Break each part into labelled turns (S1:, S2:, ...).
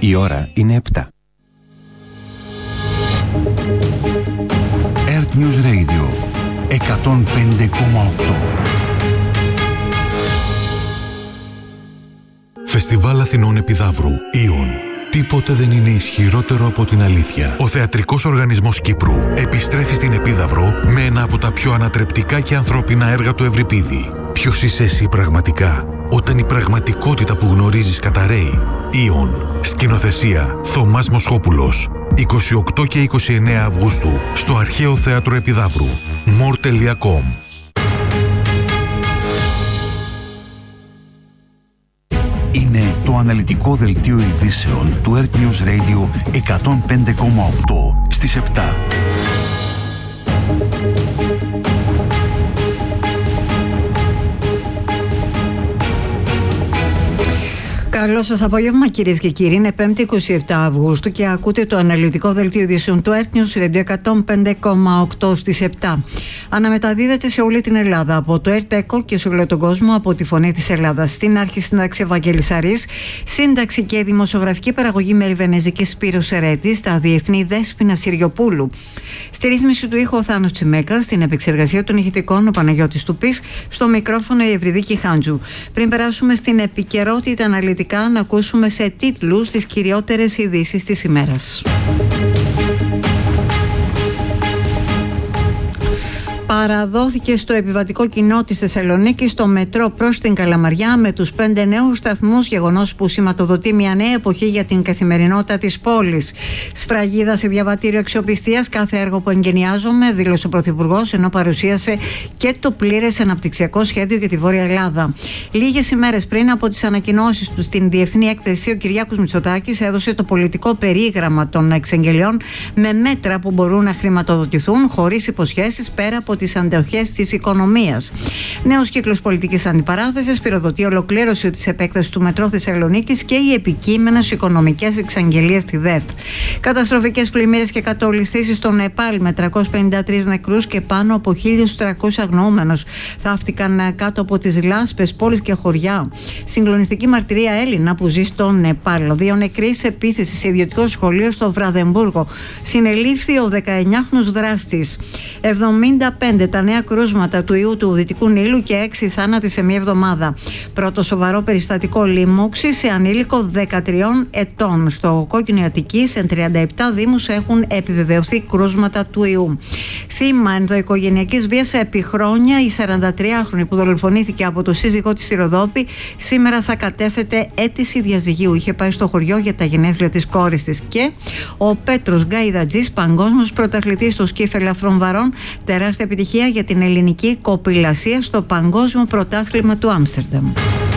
S1: Η ώρα είναι 7. Earth News Radio 105,8.
S2: Φεστιβάλ Αθηνών Επιδαύρου, Ιον. Τίποτε δεν είναι ισχυρότερο από την αλήθεια. Ο Θεατρικός Οργανισμός Κύπρου επιστρέφει στην Επίδαυρο με ένα από τα πιο ανατρεπτικά και ανθρώπινα έργα του Ευρυπίδη. Ποιος είσαι εσύ πραγματικά, όταν η πραγματικότητα που γνωρίζεις καταρρέει? Ιον. Σκηνοθεσία Θωμάς Μοσχόπουλος. 28 και 29 Αυγούστου στο Αρχαίο Θέατρο Επιδαύρου. more.com.
S1: Είναι το αναλυτικό δελτίο ειδήσεων του Earth News Radio 105,8 στις 7.
S3: Καλό σας απόγευμα, κυρίες και κύριοι. Είναι 5η 27 Αυγούστου και ακούτε το αναλυτικό δελτίο ειδήσεων του Earth News Radio 105,8 στις 7. Αναμεταδίδεται σε όλη την Ελλάδα από το ΕΡΤ-ΕΚΟ και σε όλο τον κόσμο από τη Φωνή της Ελλάδας. Στην αρχή σύνταξη Ευαγγέλης Αρής, σύνταξη και δημοσιογραφική παραγωγή Μέρη Βενέζη και Σπύρος Ερέτης, στα διεθνή Δέσποινα Συριοπούλου. Στη ρύθμιση του ήχου ο Θάνος Τσιμέκας, στην επεξεργασία των ηχητικών ο Παναγιώτης Τουπής, στο μικρόφωνο η Ευρυδίκη Χάντζου. Πριν περάσουμε στην επικαιρότητα αναλυτικά, να ακούσουμε σε τίτλους τις κυριότερες ειδήσεις της ημέρας. Παραδόθηκε στο επιβατικό κοινό της Θεσσαλονίκης το μετρό προς την Καλαμαριά με τους 5 νέους σταθμούς, γεγονός που σηματοδοτεί μια νέα εποχή για την καθημερινότητα της πόλης. Σφραγίδα σε διαβατήριο αξιοπιστίας κάθε έργο που εγκαινιάζομαι, δήλωσε ο Πρωθυπουργός, ενώ παρουσίασε και το πλήρες αναπτυξιακό σχέδιο για τη Βόρεια Ελλάδα. Λίγες ημέρες πριν από τις ανακοινώσεις του στην Διεθνή Έκθεση, ο Κυριάκος Μητσοτάκης έδωσε το πολιτικό περίγραμμα των εξαγγελιών με μέτρα που μπορούν να χρηματοδοτηθούν χωρίς υποσχέσεις πέρα από τις αντοχές της οικονομίας. Νέος κύκλος πολιτικής αντιπαράθεσης πυροδοτεί ολοκλήρωση της επέκτασης του μετρό Θεσσαλονίκης και οι επικείμενες οικονομικές εξαγγελίες στη ΔΕΘ. Καταστροφικές πλημμύρες και κατολιστήσεις στο Νεπάλ με 353 νεκρούς και πάνω από 1.300 αγνοούμενους. Θαύτηκαν κάτω από τις λάσπες πόλεις και χωριά. Συγκλονιστική μαρτυρία Έλληνα που ζει στο Νεπάλ. 2 νεκροί σε επίθεση σε ιδιωτικό σχολείο στο Βραδεμβούργο. Συνελήφθη ο 19χρονος δράστης. 75 τα νέα κρούσματα του ιού του Δυτικού Νείλου και 6 θάνατοι σε μία εβδομάδα. Πρώτο σοβαρό περιστατικό λίμωξη σε ανήλικο 13 ετών. Στο Κόκκινο Αττικής, σε 37 δήμους έχουν επιβεβαιωθεί κρούσματα του ιού. Θύμα ενδοοικογενειακής βίας επί χρόνια, η 43χρονη που δολοφονήθηκε από το σύζυγό της στη Ροδόπη, σήμερα θα κατέθετε αίτηση διαζυγίου. Είχε πάει στο χωριό για τα γενέθλια της κόρης της. Και ο Πέτρος Γκαϊδατζής, παγκόσμιος πρωταθλητής στο σκύφ ελαφρών βαρών, τεράστια επιτυχία για την ελληνική κοπηλασία στο Παγκόσμιο Πρωτάθλημα του Άμστερνταμ.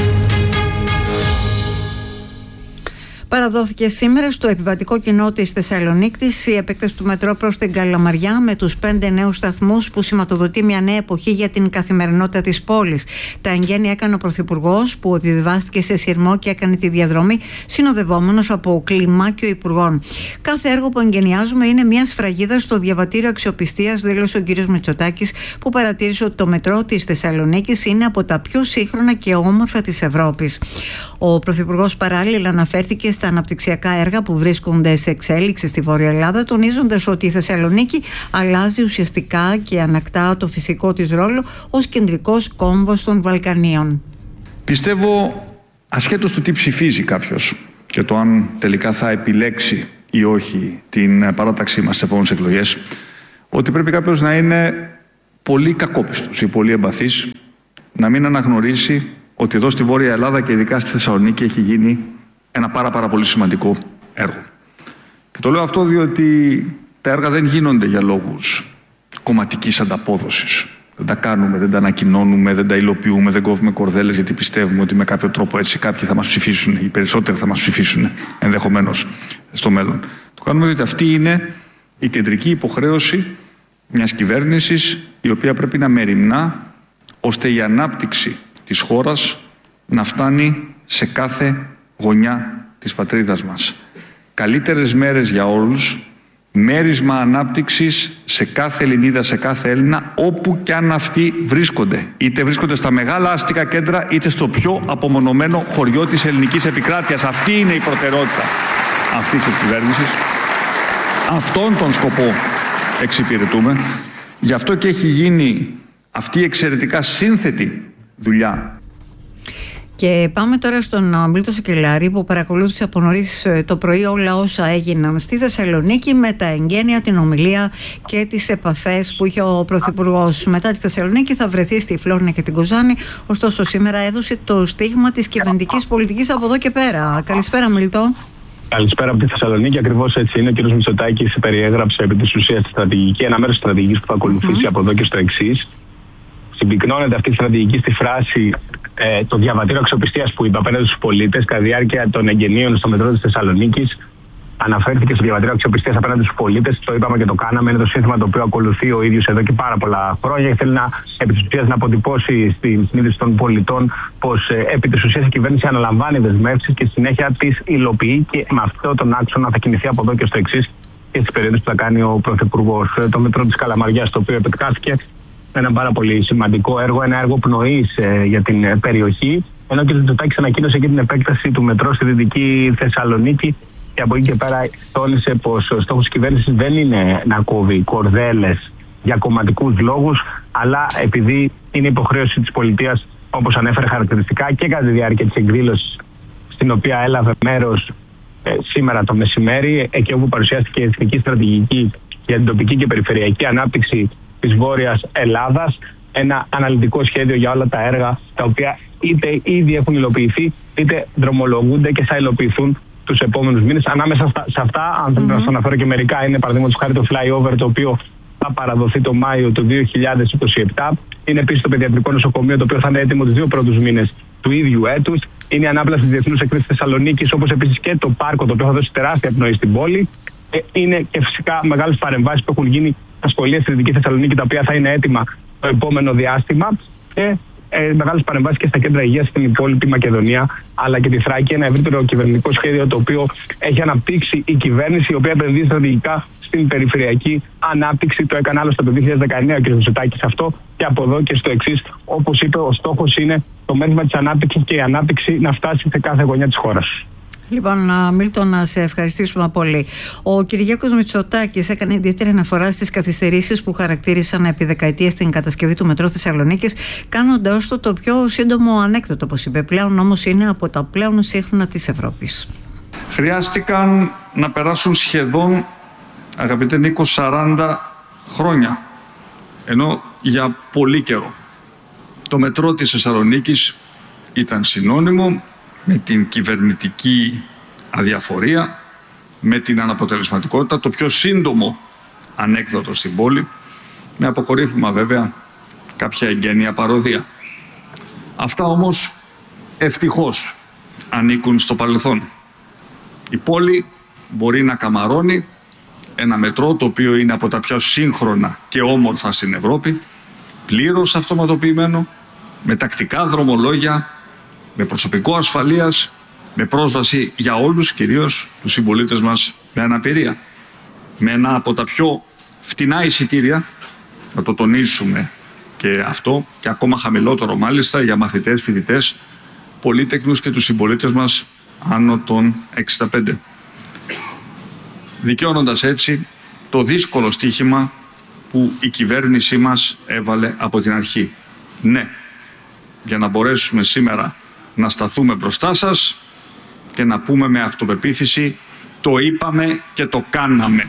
S3: Παραδόθηκε σήμερα στο επιβατικό κοινό της Θεσσαλονίκης η επέκταση του μετρό προς την Καλαμαριά με τους 5 νέους σταθμούς που σηματοδοτεί μια νέα εποχή για την καθημερινότητα της πόλης. Τα εγγένεια έκανε ο Πρωθυπουργός που επιβιβάστηκε σε σειρμό και έκανε τη διαδρομή συνοδευόμενος από κλιμάκιο υπουργών. Κάθε έργο που εγγενιάζουμε είναι μια σφραγίδα στο διαβατήριο αξιοπιστίας, δήλωσε ο κ. Μητσοτάκης, που παρατήρησε ότι το μετρό της Θεσσαλονίκης είναι από τα πιο σύγχρονα και όμορφα της Ευρώπης. Ο Πρωθυπουργός παράλληλα αναφέρθηκε στα αναπτυξιακά έργα που βρίσκονται σε εξέλιξη στη Βόρεια Ελλάδα, τονίζοντας ότι η Θεσσαλονίκη αλλάζει ουσιαστικά και ανακτά το φυσικό της ρόλο ως κεντρικός κόμβος των Βαλκανίων.
S4: Πιστεύω, ασχέτως του τι ψηφίζει κάποιος και το αν τελικά θα επιλέξει ή όχι την παράταξή μας στις επόμενες εκλογές, ότι πρέπει κάποιος να είναι πολύ κακόπιστος ή πολύ εμπαθής, να μην αναγνωρίσει ότι εδώ στη Βόρεια Ελλάδα και ειδικά στη Θεσσαλονίκη έχει γίνει ένα πάρα πολύ σημαντικό έργο. Και το λέω αυτό διότι τα έργα δεν γίνονται για λόγους κομματικής ανταπόδοσης. Δεν τα κάνουμε, δεν τα ανακοινώνουμε, δεν τα υλοποιούμε, δεν κόβουμε κορδέλες γιατί πιστεύουμε ότι με κάποιο τρόπο έτσι κάποιοι θα μας ψηφίσουν, οι περισσότεροι θα μας ψηφίσουν ενδεχομένως στο μέλλον. Το κάνουμε διότι αυτή είναι η κεντρική υποχρέωση μιας κυβέρνησης η οποία πρέπει να μεριμνά ώστε η ανάπτυξη της χώρας να φτάνει σε κάθε γωνιά της πατρίδας μας. Καλύτερες μέρες για όλους, μέρισμα ανάπτυξης σε κάθε Ελληνίδα, σε κάθε Έλληνα, όπου κι αν αυτοί βρίσκονται. Είτε βρίσκονται στα μεγάλα αστικά κέντρα, είτε στο πιο απομονωμένο χωριό της ελληνικής επικράτειας. Αυτή είναι η προτεραιότητα. αυτής της κυβέρνησης. Αυτόν τον σκοπό εξυπηρετούμε. Γι' αυτό και έχει γίνει αυτή η εξαιρετικά σύνθετη δουλειά.
S3: Και πάμε τώρα στον Μίλτο Σεκελάρη, που παρακολούθησε από νωρίς το πρωί όλα όσα έγιναν στη Θεσσαλονίκη, με τα εγγένεια, την ομιλία και τις επαφές που είχε ο Πρωθυπουργός. Μετά τη Θεσσαλονίκη θα βρεθεί στη Φλόρινα και την Κοζάνη, ωστόσο σήμερα έδωσε το στίγμα της κυβερνητικής πολιτικής από εδώ και πέρα. Καλησπέρα, Μίλτο.
S5: Καλησπέρα από τη Θεσσαλονίκη. Ακριβώς έτσι είναι. Ο κ. Μητσοτάκης περιέγραψε επί της ουσίας τη στρατηγική, ένα μέρος της στρατηγικής που θα ακολουθήσει από εδώ και στο εξής. Συμπυκνώνεται αυτή η στρατηγική στη φράση το διαβατήριο αξιοπιστίας που είπε απέναντι στους πολίτες κατά τη διάρκεια των εγγενείων στο μετρό της Θεσσαλονίκης. Αναφέρθηκε στο διαβατήριο αξιοπιστίας απέναντι στους πολίτες. Το είπαμε και το κάναμε. Είναι το σύνθημα το οποίο ακολουθεί ο ίδιος εδώ και πάρα πολλά χρόνια. Θέλει επί της ουσίας να αποτυπώσει στην συνείδηση των πολιτών πως επί της ουσίας η κυβέρνηση αναλαμβάνει δεσμεύσεις και συνέχεια τις υλοποιεί, και με αυτό τον άξονα θα κινηθεί από εδώ και στο εξής και στις περιόδους που θα κάνει ο Πρωθυπουργός. Το μετρό της Καλαμαριάς, το οποίο επεκτάθηκε. Ένα πάρα πολύ σημαντικό έργο, ένα έργο πνοής για την περιοχή. Ενώ και ο Μητσοτάκης ανακοίνωσε και την επέκταση του μετρό στη Δυτική Θεσσαλονίκη. Και από εκεί και πέρα τόνισε πως ο στόχος της κυβέρνησης δεν είναι να κόβει κορδέλες για κομματικούς λόγους, αλλά επειδή είναι υποχρέωση της πολιτείας, όπως ανέφερε χαρακτηριστικά και κατά τη διάρκεια της εκδήλωσης στην οποία έλαβε μέρος σήμερα το μεσημέρι, εκεί όπου παρουσιάστηκε η εθνική στρατηγική για την τοπική και περιφερειακή ανάπτυξη της Βόρειας Ελλάδας, ένα αναλυτικό σχέδιο για όλα τα έργα τα οποία είτε ήδη έχουν υλοποιηθεί είτε δρομολογούνται και θα υλοποιηθούν τους επόμενους μήνες. Ανάμεσα σε αυτά, αν να σας αναφέρω και μερικά, είναι παραδείγματος χάρη το flyover, το οποίο θα παραδοθεί το Μάιο του 2027. Είναι επίσης το παιδιατρικό νοσοκομείο, το οποίο θα είναι έτοιμο τους 2 πρώτους μήνες του ίδιου έτους. Είναι η ανάπλαση της Διεθνούς Εκκρίσης Θεσσαλονίκης, όπως επίσης και το πάρκο, το οποίο θα δώσει τεράστια πνοή στην πόλη. Είναι και φυσικά μεγάλες παρεμβάσεις που έχουν γίνει στα σχολεία στη Δυτική Θεσσαλονίκη, τα οποία θα είναι έτοιμα το επόμενο διάστημα. Και μεγάλες παρεμβάσεις και στα κέντρα υγείας στην υπόλοιπη Μακεδονία, αλλά και τη Θράκη. Ένα ευρύτερο κυβερνητικό σχέδιο το οποίο έχει αναπτύξει η κυβέρνηση, η οποία επενδύει στρατηγικά στην περιφερειακή ανάπτυξη. Το έκανε άλλωστε το 2019 ο κ. Μητσοτάκης αυτό, και από εδώ και στο εξής, όπως είπε, ο στόχος είναι το μέτρημα της ανάπτυξης και η ανάπτυξη να φτάσει σε κάθε γωνιά της χώρας.
S3: Λοιπόν, Μίλτο, να σε ευχαριστήσουμε πολύ. Ο Κυριάκος Μητσοτάκης έκανε ιδιαίτερη αναφορά στις καθυστερήσεις που χαρακτήρισαν επί δεκαετίες την κατασκευή του μετρό Θεσσαλονίκης, κάνοντας το πιο σύντομο ανέκδοτο, όπως είπε. Πλέον όμως είναι από τα πλέον σύγχρονα της Ευρώπης.
S4: Χρειάστηκαν να περάσουν σχεδόν, αγαπητέ Νίκο, 40 χρόνια, ενώ για πολύ καιρό το μετρό της Θεσσαλονίκης ήταν συνώνυμο με την κυβερνητική αδιαφορία, με την αναποτελεσματικότητα, το πιο σύντομο ανέκδοτο στην πόλη, με αποκορύφημα βέβαια κάποια εγγένεια παροδία. Αυτά όμως ευτυχώς ανήκουν στο παρελθόν. Η πόλη μπορεί να καμαρώνει ένα μετρό το οποίο είναι από τα πιο σύγχρονα και όμορφα στην Ευρώπη, πλήρως αυτοματοποιημένο, με τακτικά δρομολόγια, με προσωπικό ασφαλείας, με πρόσβαση για όλους, κυρίως τους συμπολίτες μας με αναπηρία. Με ένα από τα πιο φτηνά εισιτήρια, να το τονίσουμε και αυτό, και ακόμα χαμηλότερο μάλιστα για μαθητές, φοιτητές, πολύτεκνους και τους συμπολίτες μας άνω των 65. Δικαιώνοντας έτσι το δύσκολο στοίχημα που η κυβέρνησή μας έβαλε από την αρχή. Ναι, για να μπορέσουμε σήμερα να σταθούμε μπροστά σας και να πούμε με αυτοπεποίθηση το είπαμε και το κάναμε.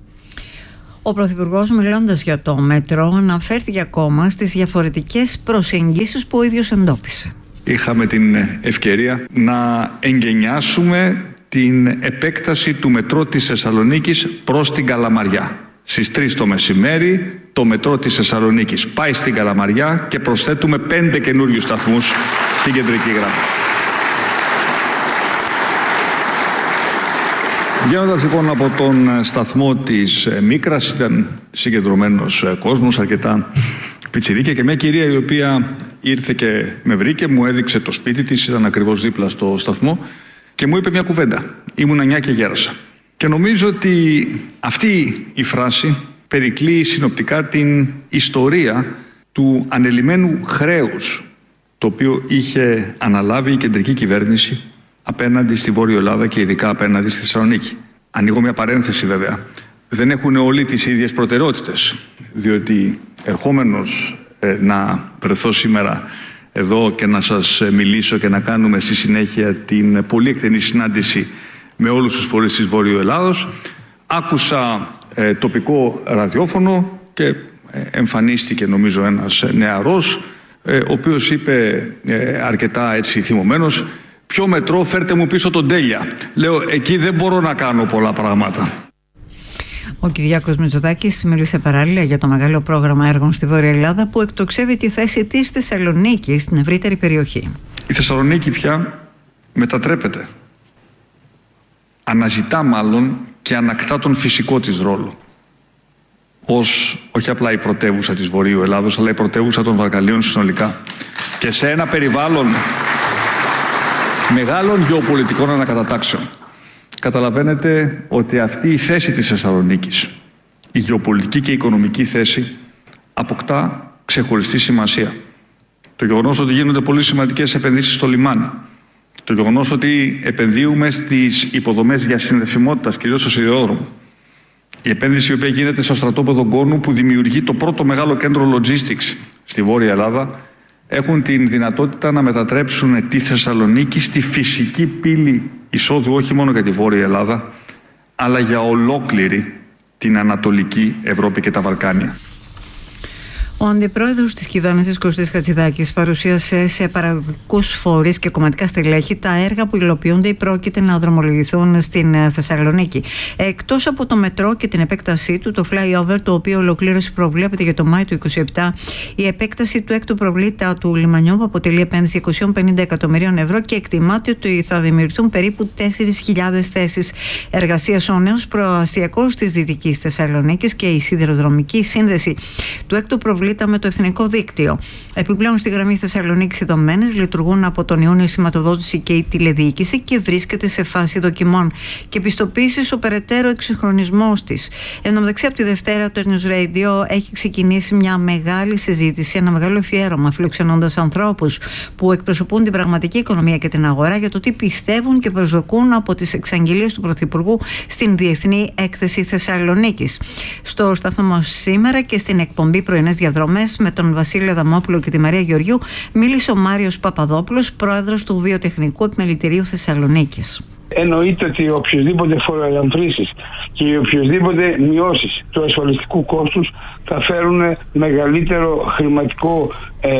S3: Ο Πρωθυπουργός, μιλώντας για το μέτρο, αναφέρθηκε ακόμα στις διαφορετικές προσεγγίσεις που ο ίδιος εντόπισε.
S4: Είχαμε την ευκαιρία να εγκαινιάσουμε την επέκταση του μετρό της Θεσσαλονίκης προς την Καλαμαριά. Στις 3 το μεσημέρι το μετρό της Θεσσαλονίκης πάει στην Καλαμαριά και προσθέτουμε 5 καινούριους σταθμούς στην κεντρική γραμμή. Βγαίνοντας λοιπόν από τον σταθμό της Μίκρας, ήταν συγκεντρωμένος κόσμος, αρκετά πιτσιρίκια, και μια κυρία η οποία ήρθε και με βρήκε, μου έδειξε το σπίτι της, ήταν ακριβώς δίπλα στο σταθμό, και μου είπε μια κουβέντα. Ήμουν 9 και γέρασα. Και νομίζω ότι αυτή η φράση περικλεί συνοπτικά την ιστορία του ανελημμένου χρέους το οποίο είχε αναλάβει η κεντρική κυβέρνηση απέναντι στη Βόρειο Ελλάδα και ειδικά απέναντι στη Θεσσαλονίκη. Ανοίγω μια παρένθεση βέβαια. Δεν έχουν όλοι τις ίδιες προτεραιότητες, διότι ερχόμενος να βρεθώ σήμερα εδώ και να σας μιλήσω και να κάνουμε στη συνέχεια την πολύ εκτενή συνάντηση με όλους τους φορείς της Βόρειου Ελλάδος, άκουσα τοπικό ραδιόφωνο και εμφανίστηκε νομίζω ένας νεαρός, ο οποίος είπε αρκετά έτσι θυμωμένος, «Ποιο μετρό, φέρτε μου πίσω τον Τέλεια». Λέω, εκεί δεν μπορώ να κάνω πολλά πράγματα.
S3: Ο Κυριάκος Μητσοτάκης μίλησε παράλληλα για το μεγάλο πρόγραμμα έργων στη Βόρεια Ελλάδα που εκτοξεύει τη θέση της Θεσσαλονίκης στην ευρύτερη περιοχή.
S4: Η Θεσσαλονίκη πια μετατρέπεται. Αναζητά μάλλον και ανακτά τον φυσικό της ρόλο. Ως όχι απλά η πρωτεύουσα της Βορείου Ελλάδος, αλλά η πρωτεύουσα των Βαλκανίων συνολικά. Και σε ένα περιβάλλον μεγάλων γεωπολιτικών ανακατατάξεων. Καταλαβαίνετε ότι αυτή η θέση της Θεσσαλονίκης, η γεωπολιτική και η οικονομική θέση, αποκτά ξεχωριστή σημασία. Το γεγονός ότι γίνονται πολύ σημαντικές επενδύσεις στο λιμάνι, το γεγονός ότι επενδύουμε στις υποδομές διασυνδεσιμότητας, κυρίως στο σιδηρόδρομο, η επένδυση η οποία γίνεται στο στρατόπεδο Γκόνου που δημιουργεί το πρώτο μεγάλο κέντρο logistics στη Βόρεια Ελλάδα, έχουν την δυνατότητα να μετατρέψουν τη Θεσσαλονίκη στη φυσική πύλη εισόδου όχι μόνο για τη Βόρεια Ελλάδα, αλλά για ολόκληρη την Ανατολική Ευρώπη και τα Βαλκάνια.
S3: Ο αντιπρόεδρος της κυβέρνησης Κωστής Χατζηδάκης παρουσίασε σε παραγωγικούς φορείς και κομματικά στελέχη τα έργα που υλοποιούνται ή πρόκειται να δρομολογηθούν στην Θεσσαλονίκη. Εκτός από το μετρό και την επέκτασή του, το flyover, το οποίο ολοκλήρωση προβλέπεται για το Μάιο του 2027, η επέκταση του έκτου προβλήτα του λιμανιού που αποτελεί επένδυση 250 εκατομμυρίων ευρώ και εκτιμάται ότι θα δημιουργηθούν περίπου 4.000 θέσεις εργασίας. Ο νέος προαστιακός της Δυτικής Θεσσαλονίκης και η σιδηροδρομική σύνδεση του έκτου προβλήτα με το εθνικό δίκτυο. Επιπλέον, στη γραμμή Θεσσαλονίκης Ιδωμένες λειτουργούν από τον Ιούνιο η σηματοδότηση και η τηλεδιοίκηση και βρίσκεται σε φάση δοκιμών και πιστοποίησης ο περαιτέρω εξυγχρονισμός της. Εν τω μεταξύ, από τη Δευτέρα το News Radio έχει ξεκινήσει μια μεγάλη συζήτηση, ένα μεγάλο αφιέρωμα, φιλοξενώντας ανθρώπους που εκπροσωπούν την πραγματική οικονομία και την αγορά για το τι πιστεύουν και προσδοκούν από τις εξαγγελίες του Πρωθυπουργού στην Διεθνή Έκθεση Θεσσαλονίκης. Στο σταθμό μας σήμερα και στην εκπομπή Πρωινές Διαδρομές με τον Βασίλη Αδαμόπουλο και τη Μαρία Γεωργιού μίλησε ο Μάριος Παπαδόπουλος, πρόεδρος του Βιοτεχνικού Επιμελητηρίου Θεσσαλονίκης.
S6: Εννοείται ότι οποιοσδήποτε φοροελαφρύνσεις και οποιοσδήποτε μειώσεις του ασφαλιστικού κόστους θα φέρουν μεγαλύτερο χρηματικό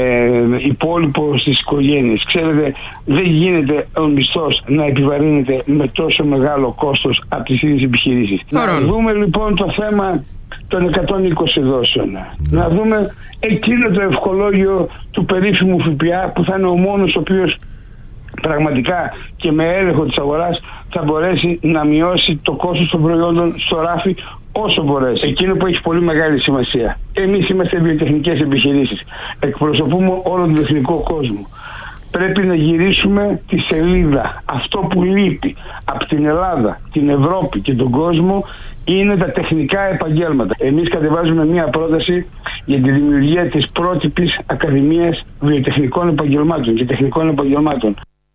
S6: υπόλοιπο στις οικογένειες. Ξέρετε, δεν γίνεται ο μισθός να επιβαρύνεται με τόσο μεγάλο κόστος από τις ίδιες επιχειρήσεις. Να δούμε λοιπόν το θέμα των 120 δόσεων. Να δούμε εκείνο το ευχολόγιο του περίφημου ΦΠΑ που θα είναι ο μόνος ο οποίος πραγματικά και με έλεγχο της αγοράς θα μπορέσει να μειώσει το κόστος των προϊόντων στο ράφι όσο μπορέσει. Εκείνο που έχει πολύ μεγάλη σημασία. Εμείς είμαστε βιοτεχνικές επιχειρήσεις. Εκπροσωπούμε όλο τον εθνικό κόσμο. Πρέπει να γυρίσουμε τη σελίδα. Αυτό που λείπει από την Ελλάδα, την Ευρώπη και τον κόσμο είναι τα τεχνικά επαγγέλματα. Εμείς κατεβάζουμε μια πρόταση για τη δημιουργία της πρότυπης Ακαδημίας Βιοτεχνικών Επαγγελμάτων και Τεχνικών Επαγγελμάτων.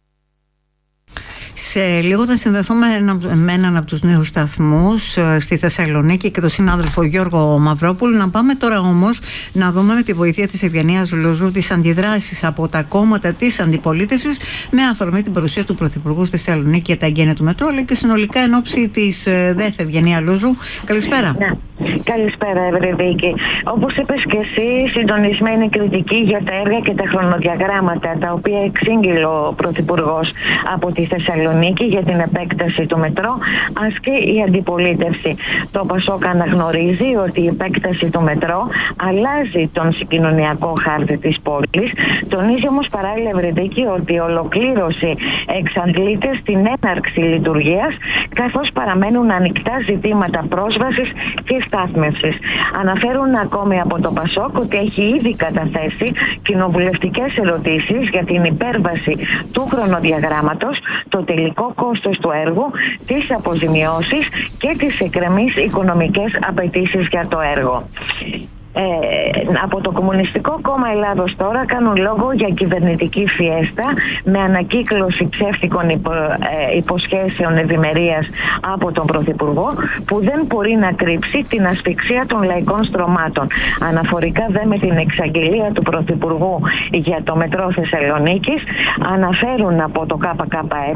S3: Σε λίγο θα συνδεθούμε με έναν από τους νέους σταθμούς στη Θεσσαλονίκη και τον συνάδελφο Γιώργο Μαυρόπουλο. Να πάμε τώρα όμως να δούμε με τη βοήθεια της Ευγενίας Λούζου τις αντιδράσεις από τα κόμματα της αντιπολίτευσης με αφορμή την παρουσία του Πρωθυπουργού στη Θεσσαλονίκη για τα εγγένεια του μετρό, αλλά και συνολικά εν ώψη της ΔΕΘ. Ευγενία Λούζου, καλησπέρα.
S7: Ναι. Καλησπέρα, Ευρεδίκη. Όπως είπες και εσύ, συντονισμένη κριτική για τα έργα και τα χρονοδιαγράμματα τα οποία εξήγηλε ο Πρωθυπουργός από τη Θεσσαλονίκη για την επέκταση του μετρό, ασκεί η αντιπολίτευση. Το ΠΑΣΟΚ αναγνωρίζει ότι η επέκταση του μετρό αλλάζει τον συγκοινωνιακό χάρτη της πόλης. Τονίζει όμως παράλληλα, Ευρεδίκη, ότι η ολοκλήρωση εξαντλείται στην έναρξη λειτουργίας, καθώς παραμένουν ανοιχτά ζητήματα πρόσβασης και στάθμευσης. Αναφέρουν ακόμη από το ΠΑΣΟΚ ότι έχει ήδη καταθέσει κοινοβουλευτικές ερωτήσεις για την υπέρβαση του χρονοδιαγράμματος, το τελικό κόστος του έργου, τις αποζημιώσεις και τις εκκρεμείς οικονομικές απαιτήσεις για το έργο. από το Κομμουνιστικό Κόμμα Ελλάδος τώρα κάνουν λόγο για κυβερνητική φιέστα με ανακύκλωση ψεύτικων υποσχέσεων ευημερίας από τον Πρωθυπουργό, που δεν μπορεί να κρύψει την ασφυξία των λαϊκών στρωμάτων. Αναφορικά δε με την εξαγγελία του Πρωθυπουργού για το μετρό Θεσσαλονίκης, αναφέρουν από το ΚΚΕ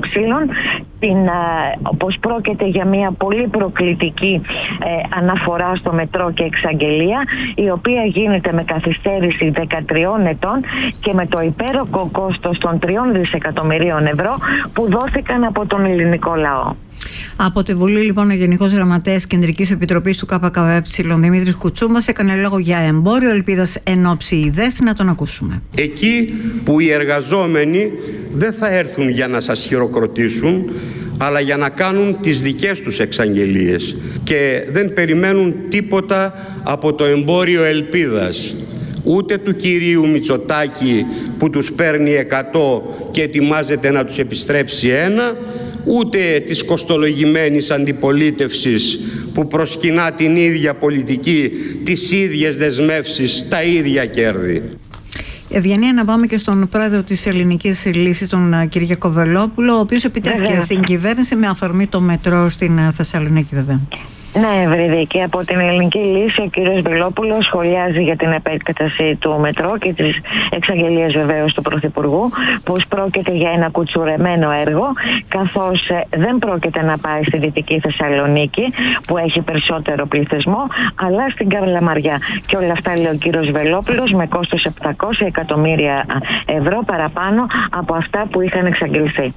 S7: πως πρόκειται για μια πολύ προκλητική αναφορά στο μετρό και εξαγγελία, η οποία γίνεται με καθυστέρηση 13 ετών και με το υπέροχο κόστος των 3 δισεκατομμυρίων ευρώ που δόθηκαν από τον ελληνικό λαό.
S3: Από τη Βουλή, λοιπόν, ο Γενικός Γραμματέας Κεντρικής Επιτροπής του ΚΚΕ, Δημήτρης Κουτσούμας, έκανε λόγο για εμπόριο ελπίδας εν ώψη ιδέθ. Να τον ακούσουμε.
S8: Εκεί που οι εργαζόμενοι δεν θα έρθουν για να σας χειροκροτήσουν, αλλά για να κάνουν τις δικές τους εξαγγελίες και δεν περιμένουν τίποτα από το εμπόριο ελπίδας, ούτε του κυρίου Μητσοτάκη που τους παίρνει 100 και ετοιμάζεται να τους επιστρέψει 1, ούτε της κοστολογημένης αντιπολίτευσης που προσκυνά την ίδια πολιτική, τις ίδιες δεσμεύσεις, τα ίδια κέρδη.
S3: Ευγενία, να πάμε και στον πρόεδρο της Ελληνικής Λύσης, τον Κυριάκο Βελόπουλο, ο οποίος επιτέθηκε στην κυβέρνηση με αφορμή το μετρό στην Θεσσαλονίκη, βέβαια.
S7: Ναι, Ευρυδίκη, από την Ελληνική Λύση ο κ. Βελόπουλος σχολιάζει για την επέκταση του μετρό και τις εξαγγελίες βεβαίως του Πρωθυπουργού, πως πρόκειται για ένα κουτσουρεμένο έργο, καθώς δεν πρόκειται να πάει στη Δυτική Θεσσαλονίκη που έχει περισσότερο πληθυσμό, αλλά στην Καλαμαριά. Και όλα αυτά, λέει ο κ. Βελόπουλος, με κόστος 700 εκατομμύρια ευρώ παραπάνω από αυτά που είχαν εξαγγελθεί.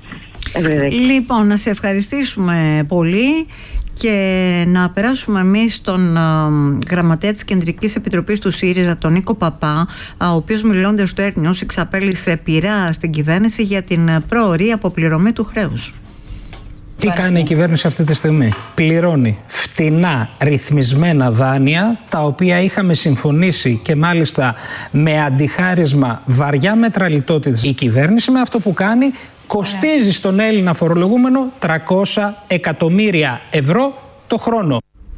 S3: Λοιπόν, να σε ευχαριστήσουμε πολύ και να περάσουμε εμείς στον γραμματέα της Κεντρικής Επιτροπής του ΣΥΡΙΖΑ, τον Νίκο Παπά, ο οποίος, μιλώντας στο Earth News, εξαπέλυσε πειρά στην κυβέρνηση για την πρόωρη αποπληρωμή του χρέους.
S9: Τι κάνει η κυβέρνηση αυτή τη στιγμή? Πληρώνει φτηνά ρυθμισμένα δάνεια, τα οποία είχαμε συμφωνήσει και μάλιστα με αντιχάρισμα βαριά μέτρα λιτότητας. Η κυβέρνηση με αυτό που κάνει κοστίζει στον Έλληνα φορολογούμενο 300 εκατομμύρια ευρώ το χρόνο.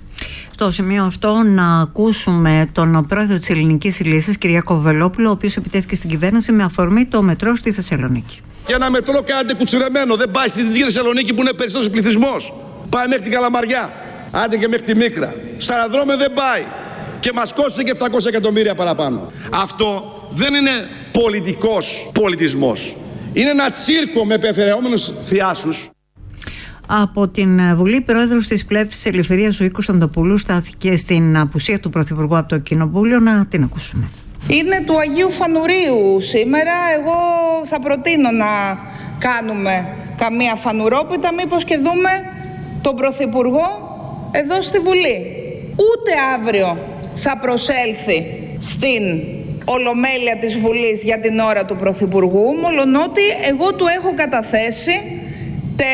S3: Στο σημείο αυτό να ακούσουμε τον πρόεδρο της Ελληνικής Λύσης, Κυριάκο Βελόπουλο, ο οποίος επιτέθηκε στην κυβέρνηση με αφορμή το μετρό στη Θεσσαλονίκη.
S10: Και ένα μετρό κάνετε κουτσουρεμένο, δεν πάει στη Δυτική Θεσσαλονίκη που είναι περισσότερος πληθυσμός. Πάει μέχρι την Καλαμαριά, άντε και μέχρι τη Μίκρα. Στα αεροδρόμια δεν πάει και μας κόστησε και 700 εκατομμύρια παραπάνω. Αυτό δεν είναι πολιτικός πολιτισμός. Είναι ένα τσίρκο με πεφεραιόμενους θειάσους.
S3: Από την Βουλή, πρόεδρος της Πλεύσης Ελευθερίας, ο Οίκος Αντοπούλου, στάθηκε στην απουσία του Πρωθυπουργού από το Κοινοβούλιο. Να την ακούσουμε.
S11: Είναι του Αγίου Φανουρίου σήμερα. Εγώ θα προτείνω να κάνουμε καμία φανουρόπιτα, μήπως και δούμε τον Πρωθυπουργό εδώ στη Βουλή. Ούτε αύριο θα προσέλθει στην Ολομέλεια της Βουλής για την ώρα του Πρωθυπουργού, μολονότι εγώ του έχω καταθέσει 4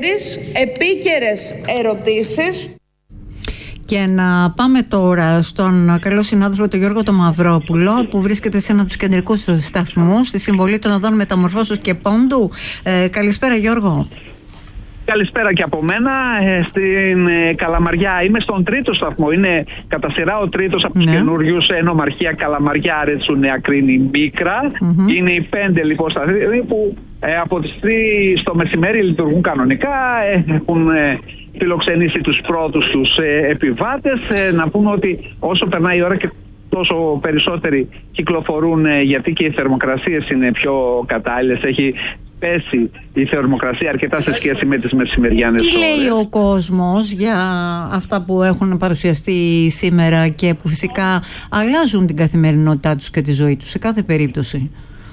S11: επίκαιρες ερωτήσεις.
S3: Και να πάμε τώρα στον καλό συνάδελφο τον Γιώργο τον Μαυρόπουλο, που βρίσκεται σε ένα από τους κεντρικούς σταθμούς στη Συμβολή των Οδών Μεταμορφώσεως και Πόντου. Καλησπέρα, Γιώργο.
S12: Καλησπέρα και από μένα. Στην Καλαμαριά είμαι στον τρίτο σταθμό. Είναι κατά σειρά ο τρίτος από τους καινούριους, Νομαρχία Καλαμαριά, Ρέτσου, Νέα Κρίνη, Μίκρα. Είναι οι 5 λοιπόν σταθμοί που από τις 3 στο μεσημέρι λειτουργούν κανονικά. Έχουν φιλοξενήσει τους πρώτους τους επιβάτες. Να πούμε ότι όσο περνάει η ώρα και τόσο περισσότεροι κυκλοφορούν, γιατί και οι θερμοκρασίες είναι πιο κατάλληλες. Έχει πέσει η θερμοκρασία αρκετά σε σχέση με τις μεσημεριανές ώρες.
S3: Τι λέει ο κόσμος για αυτά που έχουν παρουσιαστεί σήμερα και που φυσικά αλλάζουν την καθημερινότητά τους και τη ζωή τους σε κάθε περίπτωση?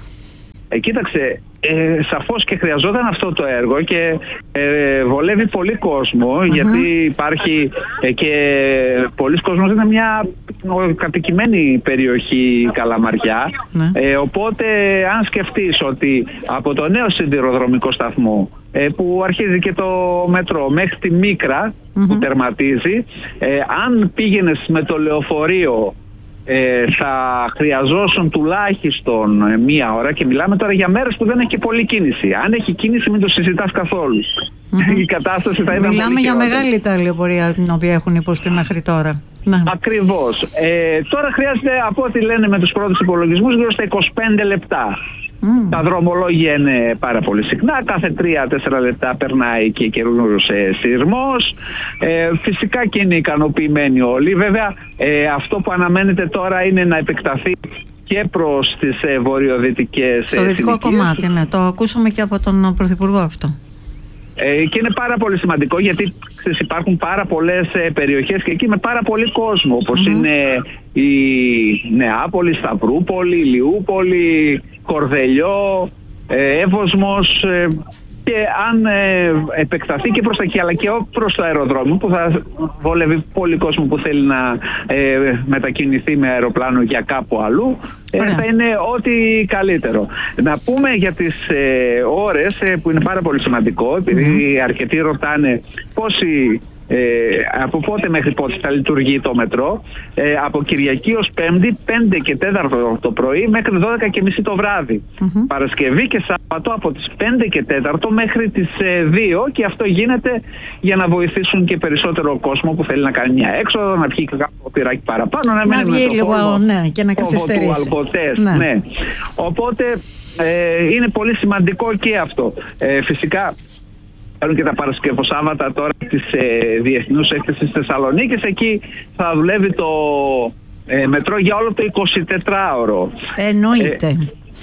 S12: Κοίταξε, σαφώς και χρειαζόταν αυτό το έργο και βολεύει πολύ κόσμο, γιατί υπάρχει και πολλοί κόσμος. Είναι μια κατοικημένη περιοχή Καλαμαριά, οπότε αν σκεφτείς ότι από το νέο σιδηροδρομικό σταθμό που αρχίζει και το μετρό μέχρι τη Μίκρα που τερματίζει, αν πήγαινες με το λεωφορείο θα χρειαζόσουν τουλάχιστον 1 ώρα, και μιλάμε τώρα για μέρες που δεν έχει και πολλή κίνηση. Αν έχει κίνηση μην το συζητάς καθόλου. η κατάσταση θα ήταν.
S3: Μιλάμε για μεγάλη ταλαιπωρία την οποία έχουν υποστεί μέχρι τώρα.
S12: Ακριβώς. Τώρα χρειάζεται, από ό,τι λένε με τους πρώτους υπολογισμούς, γύρω στα 25 λεπτά. Τα δρομολόγια είναι πάρα πολύ συχνά. Κάθε 3-4 λεπτά περνάει και καινούριος σεισμός. Φυσικά και είναι ικανοποιημένοι όλοι. Βέβαια, αυτό που αναμένεται τώρα είναι να επεκταθεί και προς τις βορειοδυτικές.
S3: Στο δυτικό κομμάτι, ναι. Το ακούσαμε και από τον Πρωθυπουργό αυτό.
S12: Και είναι πάρα πολύ σημαντικό, γιατί υπάρχουν πάρα πολλές περιοχές και εκεί με πάρα πολύ κόσμο, όπως είναι η Νεάπολη, Σταυρούπολη, Ηλιούπολη, Κορδελιό, Εύωσμος, και αν επεκταθεί και προς τα εκεί, αλλά και προς το αεροδρόμιο, που θα βολεύει πολύ κόσμο που θέλει να μετακινηθεί με αεροπλάνο για κάπου αλλού, θα είναι ό,τι καλύτερο. Να πούμε για τις ώρες, που είναι πάρα πολύ σημαντικό, επειδή αρκετοί ρωτάνε από πότε μέχρι πότε θα λειτουργεί το μετρό. Από Κυριακή ως Πέμπτη, 5 και 4 το πρωί μέχρι 12 και μισή το βράδυ. Παρασκευή και Σάββατο από τις 5 και 4 μέχρι τις 2, και αυτό γίνεται για να βοηθήσουν και περισσότερο κόσμο που θέλει να κάνει μια έξοδο, να πιει κάποιο πυράκι παραπάνω, να
S3: βγει λίγο και να καθυστερήσει.
S12: Ναι. Οπότε είναι πολύ σημαντικό και αυτό. Φυσικά και τα Παρασκευοσάββατα τώρα της Διεθνούς Έκθεσης Θεσσαλονίκης, εκεί θα δουλεύει το μετρό για όλο το 24ωρο.
S3: Εννοείται.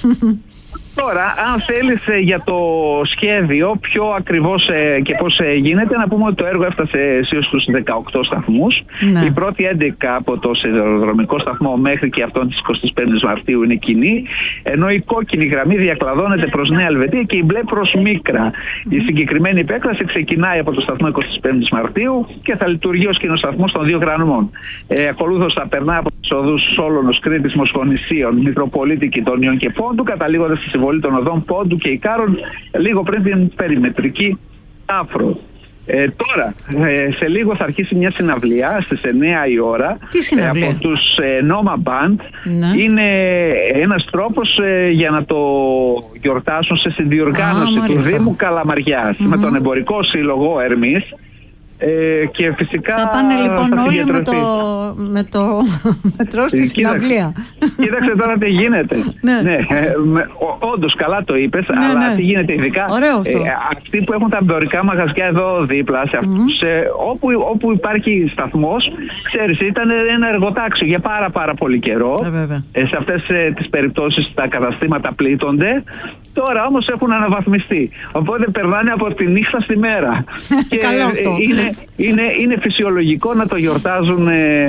S12: Τώρα, αν θέλεις για το σχέδιο πιο ακριβώς και πώς γίνεται, να πούμε ότι το έργο έφτασε έως τους 18 σταθμούς. Η πρώτη 11 από το σιδηροδρομικό σταθμό μέχρι και αυτόν της 25ης Μαρτίου είναι κοινή, ενώ η κόκκινη γραμμή διακλαδώνεται προς Νέα Ελβετία και η μπλε προς Μίκρα. Η συγκεκριμένη επέκταση ξεκινάει από το σταθμό 25ης Μαρτίου και θα λειτουργεί ως κοινοσταθμός των δύο γραμμών. Ακολούθως θα περνά από τις οδούς Σόλωνος, Κρήτης, Μοσχονησίων, Μητροπολίτη, Κιτωνίων και Πόντου, καταλήγοντας στη συμβολή των οδών Πόντου και Ικάρων λίγο πριν την περιμετρική Άφρο. Τώρα, σε λίγο θα αρχίσει μια συναυλία στις 9 η ώρα.
S3: Τι συναυλία?
S12: Από τους Noma Band. Είναι ένας τρόπος για να το γιορτάσουν σε συνδιοργάνωση του Δήμου Καλαμαριάς με τον Εμπορικό Σύλλογο Ερμής. Και φυσικά
S3: θα πάνε λοιπόν όλοι με το μετρό στη συναυλία.
S12: Κοίταξε τώρα τι γίνεται. Όντως καλά το είπες, αλλά τι γίνεται ειδικά αυτοί που έχουν τα εμπορικά μαγαζιά εδώ δίπλα σε αυτούς, όπου υπάρχει σταθμός, ξέρεις, ήταν ένα εργοτάξιο για πάρα πολύ καιρό. Σε αυτές τις περιπτώσεις τα καταστήματα πλήττονται. Τώρα όμως έχουν αναβαθμιστεί, οπότε περνάνε από τη νύχτα στη μέρα. Και είναι φυσιολογικό να το γιορτάζουν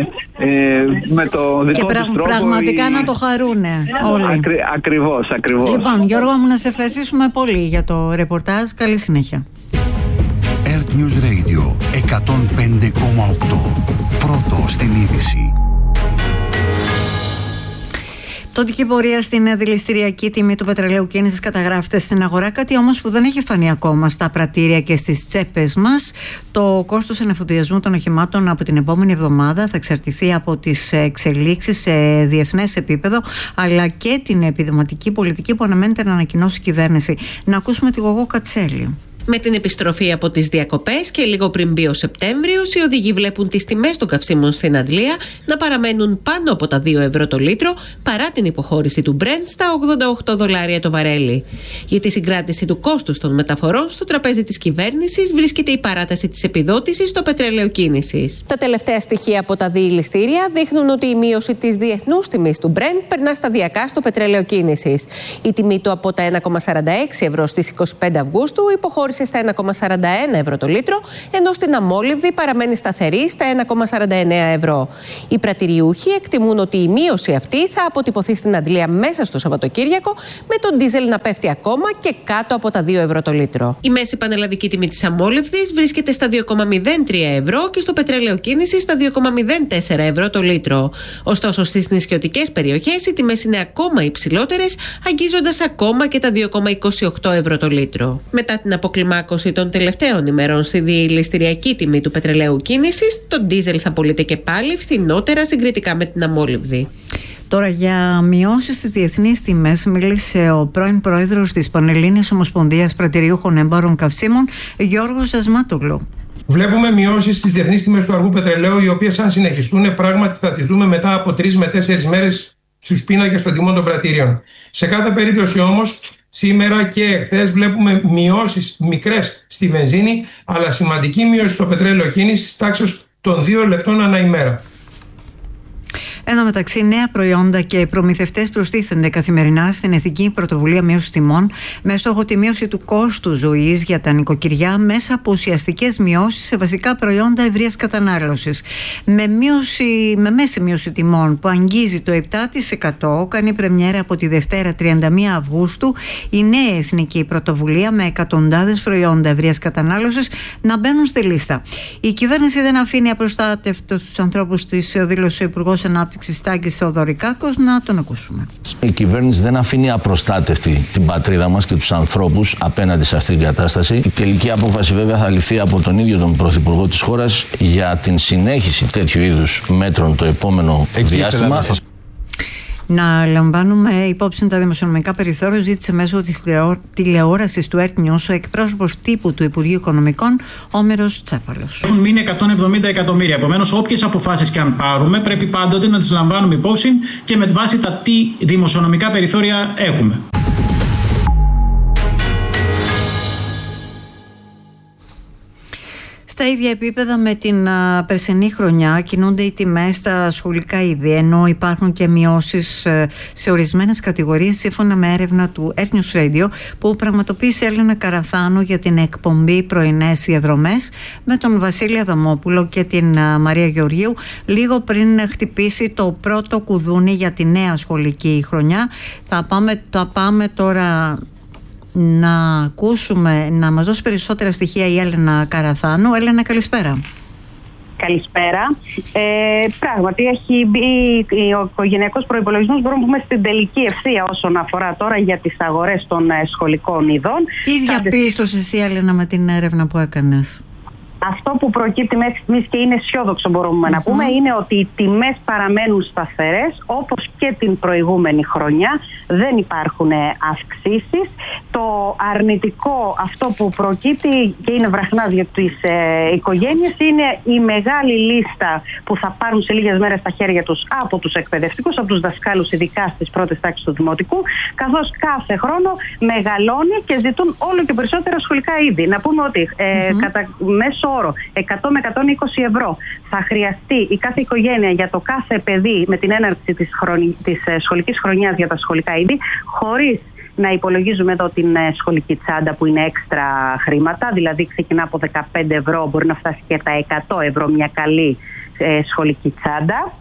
S12: με το δικό τους τρόπο.
S3: Πραγματικά να το χαρούνε όλοι.
S12: Ακριβώς.
S3: Λοιπόν, Γιώργο μου, να σε ευχαριστήσουμε πολύ για το ρεπορτάζ. Καλή συνέχεια.
S1: Earth News Radio 105,8. Πρώτο στην είδηση.
S3: Πτωτική πορεία στην δηληστηριακή τιμή του πετρελαίου κίνησης καταγράφεται στην αγορά, κάτι όμως που δεν έχει φανεί ακόμα στα πρατήρια και στις τσέπες μας. Το κόστος ανεφοδιασμού των οχημάτων από την επόμενη εβδομάδα θα εξαρτηθεί από τις εξελίξεις σε διεθνές επίπεδο, αλλά και την επιδοματική πολιτική που αναμένεται να ανακοινώσει η κυβέρνηση. Να ακούσουμε τη Γογό Κατσέλη.
S13: Με την επιστροφή από τις διακοπές και λίγο πριν μπει ο Σεπτέμβριος, οι οδηγοί βλέπουν τις τιμές των καυσίμων στην Αντλία να παραμένουν πάνω από τα 2 ευρώ το λίτρο, παρά την υποχώρηση του Brent στα $88 το βαρέλι. Για τη συγκράτηση του κόστους των μεταφορών, στο τραπέζι της κυβέρνησης βρίσκεται η παράταση της επιδότησης στο πετρέλαιο κίνησης. Τα τελευταία στοιχεία από τα δηληστήρια δείχνουν ότι η μείωση της διεθνούς τιμής του Brent περνά σταδιακά στο πετρέλαιο κίνησης. Η τιμή του από τα 1,46 ευρώ στις 25 Αυγούστου υποχώρησε στα 1,41 ευρώ το λίτρο, ενώ στην αμόλυβδη παραμένει σταθερή στα 1,49 ευρώ. Οι πρατηριούχοι εκτιμούν ότι η μείωση αυτή θα αποτυπωθεί στην Αντλία μέσα στο Σαββατοκύριακο, με τον ντίζελ να πέφτει ακόμα και κάτω από τα 2 ευρώ το λίτρο. Η μέση πανελλαδική τιμή της αμόλυβδης βρίσκεται στα 2,03 ευρώ και στο πετρέλαιο κίνησης στα 2,04 ευρώ το λίτρο. Ωστόσο, στις νησιωτικές περιοχές οι τιμές είναι ακόμα υψηλότερες, αγγίζοντας ακόμα και τα 2,28 ευρώ το λίτρο. Μετά την αποκλιμάκωση των τελευταίων ημερών στη δηληστηριακή τιμή του πετρελαίου κίνησης, το ντίζελ θα πωλείται και πάλι φθηνότερα συγκριτικά με την αμόλυβδη.
S3: Τώρα, για μειώσεις στις διεθνείς τιμές μίλησε ο πρώην πρόεδρος της Πανελλήνιας Ομοσπονδίας Πρατηριούχων Εμπόρων Καυσίμων, Γιώργος Ζασμάτογλου.
S14: Βλέπουμε μειώσεις στις διεθνείς τιμές του αργού πετρελαίου, οι οποίες, αν συνεχιστούν, πράγματι θα τις δούμε μετά από 3 με 4 μέρες στους πίνακες των τιμών των πρατήριων. Σε κάθε περίπτωση όμως, σήμερα και εχθές βλέπουμε μειώσεις μικρές στη βενζίνη, αλλά σημαντική μείωση στο πετρέλαιο κίνησης τάξης των 2 λεπτών ανά ημέρα.
S3: Εν τω μεταξύ, νέα προϊόντα και προμηθευτές προστίθενται καθημερινά στην Εθνική Πρωτοβουλία Μείωσης Τιμών με στόχο τη μείωση του κόστου ζωής για τα νοικοκυριά μέσα από ουσιαστικές μειώσεις σε βασικά προϊόντα ευρείας κατανάλωσης. Με μέση μείωση τιμών που αγγίζει το 7%, κάνει πρεμιέρα από τη Δευτέρα 31 Αυγούστου η νέα Εθνική Πρωτοβουλία με εκατοντάδες προϊόντα ευρείας κατανάλωσης να μπαίνουν στη λίστα. Η κυβέρνηση δεν αφήνει απροστάτευτους τους ανθρώπους της, δήλωσε ο Υπουργός Ανάπτυξης Τάκης Θεοδωρικάκος. Να τον ακούσουμε.
S15: Η κυβέρνηση δεν αφήνει απροστάτευτη την πατρίδα μας και τους ανθρώπους απέναντι σε αυτή την κατάσταση. Η τελική απόφαση βέβαια θα ληφθεί από τον ίδιο τον Πρωθυπουργό της χώρας για την συνέχιση τέτοιου είδους μέτρων το επόμενο διάστημα.
S3: Να λαμβάνουμε υπόψη τα δημοσιονομικά περιθώρια, ζήτησε μέσω της τηλεόρασης του Earth News ο εκπρόσωπος τύπου του Υπουργείου Οικονομικών, Όμηρος Τσέπαλος.
S16: Έχουν μείνει 170 εκατομμύρια. Επομένως, όποιες αποφάσεις και αν πάρουμε, πρέπει πάντοτε να τις λαμβάνουμε υπόψη και με βάση τα τι δημοσιονομικά περιθώρια έχουμε.
S3: Στα ίδια επίπεδα με την περσινή χρονιά κινούνται οι τιμές στα σχολικά είδη, ενώ υπάρχουν και μειώσεις σε ορισμένες κατηγορίες, σύμφωνα με έρευνα του Earth News Radio που πραγματοποίησε η Έλενα Καραθάνου για την εκπομπή Πρωινές Διαδρομές με τον Βασίλη Αδαμόπουλο και την Μαρία Γεωργίου, λίγο πριν χτυπήσει το πρώτο κουδούνι για τη νέα σχολική χρονιά. Θα πάμε τώρα να ακούσουμε, να μας δώσει περισσότερα στοιχεία η Έλενα Καραθάνου. Έλενα, καλησπέρα.
S17: Καλησπέρα. Πράγματι, έχει μπει ο οικογενειακός προϋπολογισμός, μπορούμε να πούμε, στην τελική ευθεία όσον αφορά τώρα για τις αγορές των σχολικών ειδών.
S3: Τι διαπίστωσες εσύ, Έλενα, με την έρευνα που έκανες?
S17: Αυτό που προκύπτει μέχρι στιγμής και είναι αισιόδοξο, μπορούμε να πούμε, είναι ότι οι τιμές παραμένουν σταθερές, όπως και την προηγούμενη χρονιά. Δεν υπάρχουν αυξήσεις. Το αρνητικό, αυτό που προκύπτει και είναι βραχνάς για τις οικογένειες, είναι η μεγάλη λίστα που θα πάρουν σε λίγες μέρες στα χέρια τους από τους εκπαιδευτικούς, από τους δασκάλους, ειδικά στις πρώτες τάξεις του Δημοτικού, καθώς κάθε χρόνο μεγαλώνει και ζητούν όλο και περισσότερα σχολικά είδη. Να πούμε ότι κατά μέσο όρο 100 με 120 ευρώ θα χρειαστεί η κάθε οικογένεια για το κάθε παιδί με την έναρξη της σχολικής χρονιάς για τα σχολικά είδη, χωρίς να υπολογίζουμε εδώ την σχολική τσάντα που είναι έξτρα χρήματα, δηλαδή ξεκινά από 15 ευρώ, μπορεί να φτάσει και τα 100 ευρώ μια καλή σχολική τσάντα.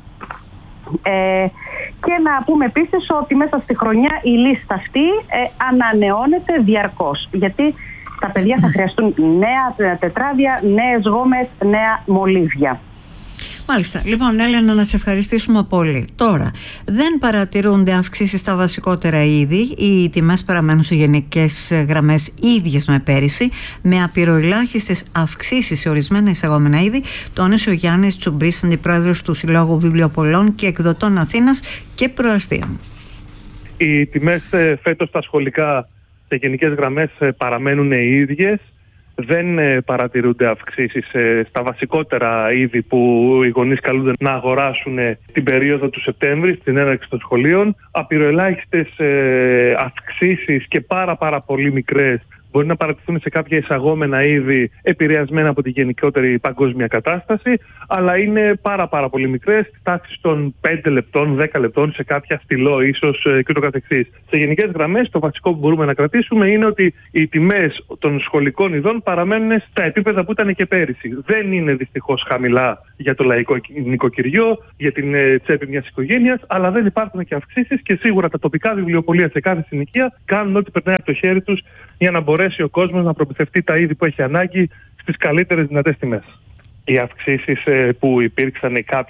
S17: Και να πούμε επίσης ότι μέσα στη χρονιά η λίστα αυτή ανανεώνεται διαρκώς, γιατί τα παιδιά θα χρειαστούν νέα τετράδια, νέες γόμες, νέα μολύβια.
S3: Μάλιστα. Λοιπόν, Έλενα, να σε ευχαριστήσουμε πολύ. Τώρα, δεν παρατηρούνται αυξήσεις στα βασικότερα είδη. Οι τιμές παραμένουν σε γενικές γραμμές ίδιες με πέρυσι, με απειροελάχιστες αυξήσεις σε ορισμένα εισαγόμενα είδη, τόνισε ο Γιάννης Τσουμπρής, αντιπρόεδρος του Συλλόγου Βιβλιοπολών και Εκδοτών Αθήνας και Προαστίων.
S18: Οι τιμές φέτος στα σχολικά σε γενικές γραμμές παραμένουν οι ίδιες. Δεν παρατηρούνται αυξήσεις στα βασικότερα είδη που οι γονείς καλούνται να αγοράσουν την περίοδο του Σεπτέμβρη, στην έναρξη των σχολείων. Απειροελάχιστες αυξήσεις και πάρα πολύ μικρές μπορεί να παρατηθούν σε κάποια εισαγόμενα είδη επηρεασμένα από τη γενικότερη παγκόσμια κατάσταση, αλλά είναι πάρα πολύ μικρές, τάξεις των 5 λεπτών, 10 λεπτών, σε κάποια στυλό ίσως και ούτω καθεξής. Σε γενικές γραμμές, το βασικό που μπορούμε να κρατήσουμε είναι ότι οι τιμές των σχολικών ειδών παραμένουν στα επίπεδα που ήταν και πέρυσι. Δεν είναι δυστυχώς χαμηλά για το λαϊκό νοικοκυριό, για την τσέπη μιας οικογένειας, αλλά δεν υπάρχουν και αυξήσεις και σίγουρα τα τοπικά βιβλιοπωλεία σε κάθε συνοικία κάνουν ό,τι περνάει από το χέρι τους για να μπορέσει ο κόσμος να προμηθευτεί τα είδη που έχει ανάγκη στις καλύτερες δυνατές τιμές. Οι αυξήσεις που υπήρξαν κάποιες